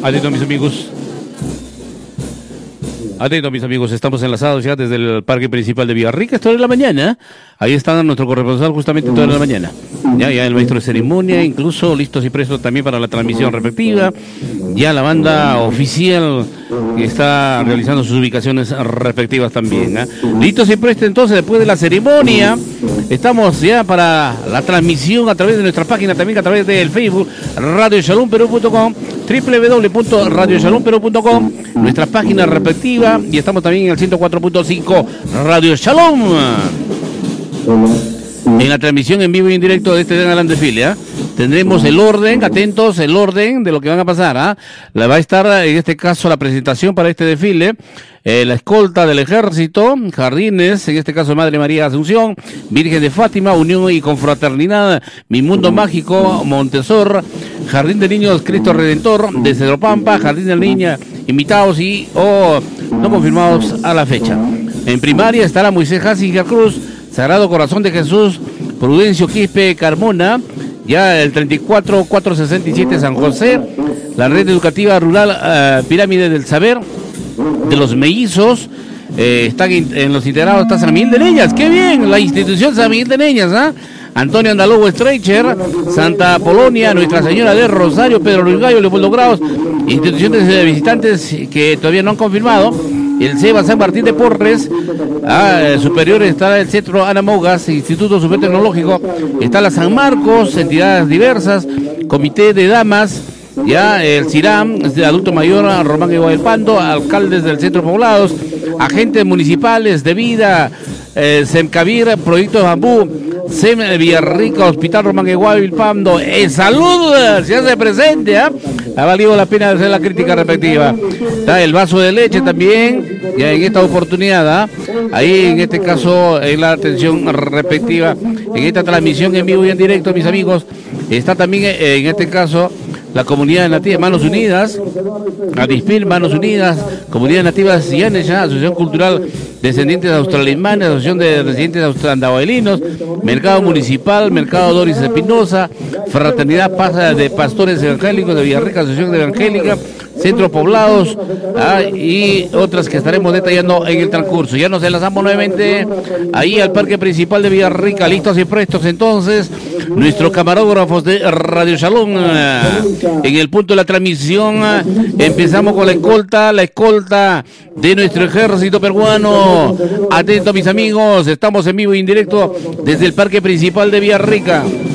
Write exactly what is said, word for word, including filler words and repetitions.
Atento, mis amigos. Atento, mis amigos, estamos enlazados ya desde el parque principal de Villarrica, esto es la mañana. Ahí está nuestro corresponsal justamente toda la mañana. Ya, ya el maestro de ceremonia, incluso listos y prestos también para la transmisión respectiva. Ya la banda oficial que está realizando sus ubicaciones respectivas también. ¿eh? Listos y prestos entonces después de la ceremonia. Estamos ya para la transmisión a través de nuestra página, también a través del Facebook, radio shalom perú punto com, doble u doble u doble u punto radio shalom perú punto com, nuestra página respectiva, y estamos también en el ciento cuatro punto cinco Radio Shalom. En la transmisión en vivo y en directo de este gran desfile, ¿eh? Tendremos el orden, atentos, el orden de lo que van a pasar, ¿ah? ¿eh? La va a estar, en este caso, la presentación para este desfile, eh, la escolta del ejército, jardines, en este caso Madre María Asunción, Virgen de Fátima, Unión y Confraternidad, Mi Mundo Mágico, Montesor, Jardín de Niños Cristo Redentor, de Cedro Pampa, Jardín de la Niña, invitados y o oh, no confirmados a la fecha. En primaria estará Moisés Hassinger Cruz, Sagrado Corazón de Jesús, Prudencio Quispe Carmona, ya el treinta y cuatro cuatrocientos sesenta y siete San José, la red educativa rural uh, Pirámide del Saber, de los mellizos, eh, están in, en los integrados está San Miguel de Neñas, qué bien, la institución San Miguel de Neñas, ¿ah? ¿eh? Antonio Andaluz Streicher, Santa Polonia, Nuestra Señora de Rosario, Pedro Luis Gallo, Leopoldo Graus, instituciones de visitantes que todavía no han confirmado. El SEBA San Martín de Porres, ah, superior está el Centro Ana Mogas, Instituto Superior Tecnológico, está la San Marcos, entidades diversas, Comité de Damas, ya el CIRAM, de Adulto Mayor, Román Igualpando, alcaldes del Centro Poblados, agentes municipales de vida, eh, Semcavir, Proyecto Bambú, Sem Villarrica, Hospital Román Igualpando, eh, salud, se hace presente, ¿eh? Ha valido la pena hacer la crítica respectiva. Está el vaso de leche también, ya en esta oportunidad, ¿eh? Ahí en este caso, en la atención respectiva, en esta transmisión en vivo y en directo, mis amigos, está también eh, en este caso la comunidad nativa, Manos Unidas, Adispil, Manos Unidas, Comunidad Nativa Cianesha, Asociación Cultural Descendientes Australimanes, Asociación de Residentes Austrandavelinos, Mercado Municipal, Mercado Doris Espinosa, Fraternidad Paz de Pastores Evangélicos de Villarrica, Asociación de Evangélica, Centros Poblados, ah, y otras que estaremos detallando en el transcurso. Ya nos enlazamos nuevamente ahí al parque principal de Villarrica, listos y prestos entonces, nuestros camarógrafos de Radio Shalom, en el punto de la transmisión, empezamos con la escolta, la escolta de nuestro ejército peruano. Atentos mis amigos, estamos en vivo y en directo desde el parque principal de Villarrica.